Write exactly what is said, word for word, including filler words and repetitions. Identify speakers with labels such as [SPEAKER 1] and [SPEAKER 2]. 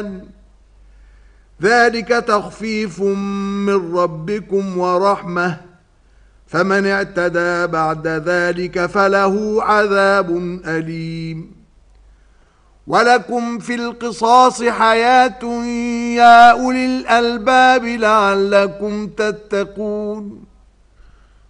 [SPEAKER 1] ذلك تخفيف من ربكم ورحمة، فمن اعتدى بعد ذلك فله عذاب أليم. ولكم في القصاص حياة يا أولي الألباب لعلكم تتقون.